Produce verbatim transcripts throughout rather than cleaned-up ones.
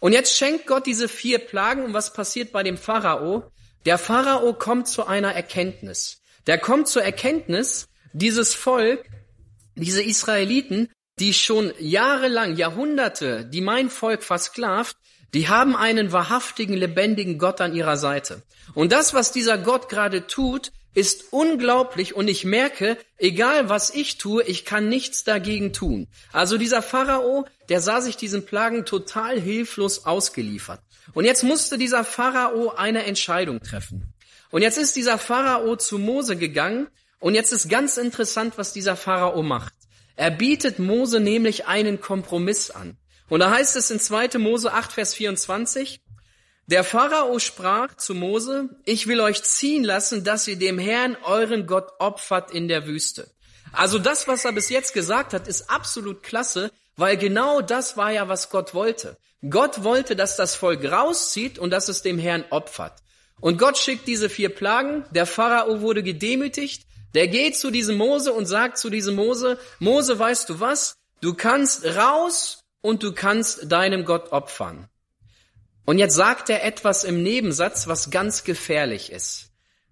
Und jetzt schenkt Gott diese vier Plagen. Und was passiert bei dem Pharao? Der Pharao kommt zu einer Erkenntnis. Der kommt zur Erkenntnis, dieses Volk, diese Israeliten, die schon jahrelang, Jahrhunderte, die mein Volk versklavt, die haben einen wahrhaftigen, lebendigen Gott an ihrer Seite. Und das, was dieser Gott gerade tut, ist unglaublich, und ich merke, egal was ich tue, ich kann nichts dagegen tun. Also dieser Pharao, der sah sich diesen Plagen total hilflos ausgeliefert. Und jetzt musste dieser Pharao eine Entscheidung treffen. Und jetzt ist dieser Pharao zu Mose gegangen, und jetzt ist ganz interessant, was dieser Pharao macht. Er bietet Mose nämlich einen Kompromiss an. Und da heißt es in zweiter Mose acht, Vers vierundzwanzig, der Pharao sprach zu Mose, ich will euch ziehen lassen, dass ihr dem Herrn, euren Gott, opfert in der Wüste. Also das, was er bis jetzt gesagt hat, ist absolut klasse, weil genau das war ja, was Gott wollte. Gott wollte, dass das Volk rauszieht und dass es dem Herrn opfert. Und Gott schickt diese vier Plagen, der Pharao wurde gedemütigt, der geht zu diesem Mose und sagt zu diesem Mose, Mose, weißt du was? Du kannst raus und du kannst deinem Gott opfern. Und jetzt sagt er etwas im Nebensatz, was ganz gefährlich ist.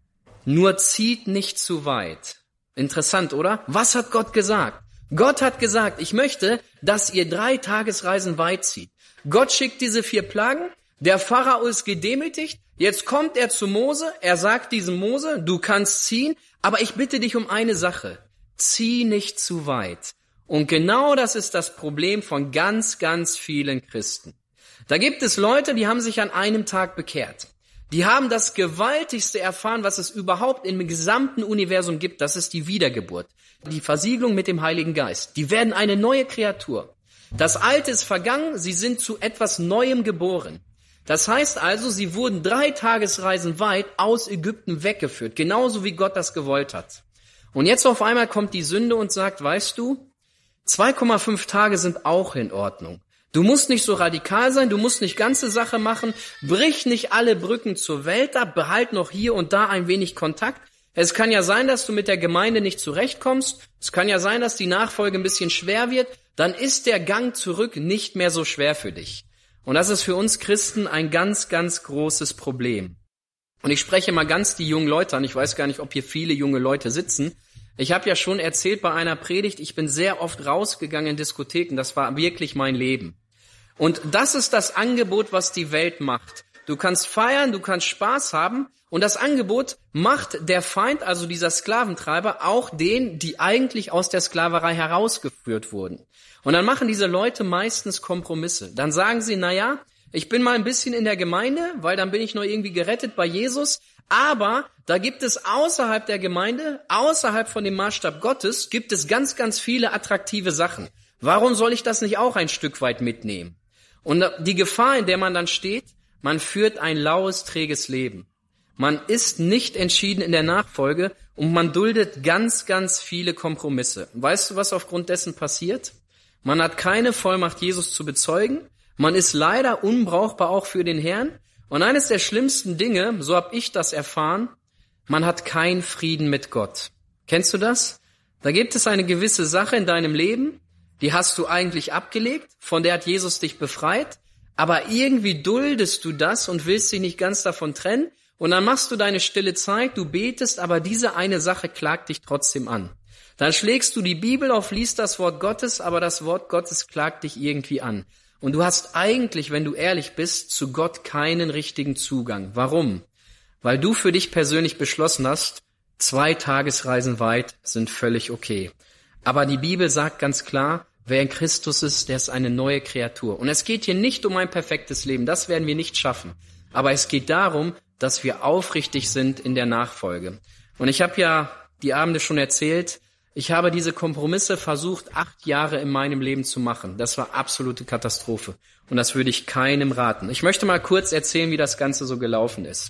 Nur zieht nicht zu weit. Interessant, oder? Was hat Gott gesagt? Gott hat gesagt, ich möchte, dass ihr drei Tagesreisen weit zieht. Gott schickt diese vier Plagen, der Pharao ist gedemütigt, jetzt kommt er zu Mose, er sagt diesem Mose, du kannst ziehen, aber ich bitte dich um eine Sache, zieh nicht zu weit. Und genau das ist das Problem von ganz, ganz vielen Christen. Da gibt es Leute, die haben sich an einem Tag bekehrt. Die haben das Gewaltigste erfahren, was es überhaupt im gesamten Universum gibt. Das ist die Wiedergeburt, die Versiegelung mit dem Heiligen Geist. Die werden eine neue Kreatur. Das Alte ist vergangen, sie sind zu etwas Neuem geboren. Das heißt also, sie wurden drei Tagesreisen weit aus Ägypten weggeführt, genauso wie Gott das gewollt hat. Und jetzt auf einmal kommt die Sünde und sagt, weißt du, zwei Komma fünf Tage sind auch in Ordnung. Du musst nicht so radikal sein, du musst nicht ganze Sache machen, brich nicht alle Brücken zur Welt ab, behalt noch hier und da ein wenig Kontakt. Es kann ja sein, dass du mit der Gemeinde nicht zurechtkommst, es kann ja sein, dass die Nachfolge ein bisschen schwer wird, dann ist der Gang zurück nicht mehr so schwer für dich. Und das ist für uns Christen ein ganz, ganz großes Problem. Und ich spreche mal ganz die jungen Leute an, ich weiß gar nicht, ob hier viele junge Leute sitzen. Ich habe ja schon erzählt bei einer Predigt, ich bin sehr oft rausgegangen in Diskotheken, das war wirklich mein Leben. Und das ist das Angebot, was die Welt macht. Du kannst feiern, du kannst Spaß haben und das Angebot macht der Feind, also dieser Sklaventreiber, auch denen, die eigentlich aus der Sklaverei herausgeführt wurden. Und dann machen diese Leute meistens Kompromisse. Dann sagen sie, na ja, ich bin mal ein bisschen in der Gemeinde, weil dann bin ich noch irgendwie gerettet bei Jesus, aber da gibt es außerhalb der Gemeinde, außerhalb von dem Maßstab Gottes, gibt es ganz, ganz viele attraktive Sachen. Warum soll ich das nicht auch ein Stück weit mitnehmen? Und die Gefahr, in der man dann steht, man führt ein laues, träges Leben. Man ist nicht entschieden in der Nachfolge und man duldet ganz, ganz viele Kompromisse. Weißt du, was aufgrund dessen passiert? Man hat keine Vollmacht, Jesus zu bezeugen. Man ist leider unbrauchbar auch für den Herrn. Und eines der schlimmsten Dinge, so habe ich das erfahren, man hat keinen Frieden mit Gott. Kennst du das? Da gibt es eine gewisse Sache in deinem Leben, die hast du eigentlich abgelegt, von der hat Jesus dich befreit, aber irgendwie duldest du das und willst dich nicht ganz davon trennen und dann machst du deine stille Zeit, du betest, aber diese eine Sache klagt dich trotzdem an. Dann schlägst du die Bibel auf, liest das Wort Gottes, aber das Wort Gottes klagt dich irgendwie an. Und du hast eigentlich, wenn du ehrlich bist, zu Gott keinen richtigen Zugang. Warum? Weil du für dich persönlich beschlossen hast, zwei Tagesreisen weit sind völlig okay. Aber die Bibel sagt ganz klar, wer in Christus ist, der ist eine neue Kreatur. Und es geht hier nicht um ein perfektes Leben, das werden wir nicht schaffen. Aber es geht darum, dass wir aufrichtig sind in der Nachfolge. Und ich habe ja die Abende schon erzählt, ich habe diese Kompromisse versucht, acht Jahre in meinem Leben zu machen. Das war absolute Katastrophe. Und das würde ich keinem raten. Ich möchte mal kurz erzählen, wie das Ganze so gelaufen ist.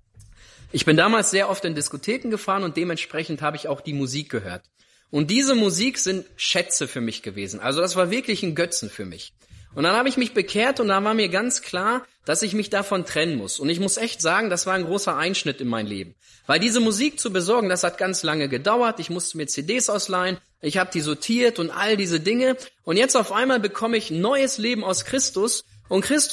Ich bin damals sehr oft in Diskotheken gefahren und dementsprechend habe ich auch die Musik gehört. Und diese Musik sind Schätze für mich gewesen. Also das war wirklich ein Götzen für mich. Und dann habe ich mich bekehrt und da war mir ganz klar, dass ich mich davon trennen muss. Und ich muss echt sagen, das war ein großer Einschnitt in mein Leben. Weil diese Musik zu besorgen, das hat ganz lange gedauert. Ich musste mir C Ds ausleihen, ich habe die sortiert und all diese Dinge. Und jetzt auf einmal bekomme ich ein neues Leben aus Christus. Und Christus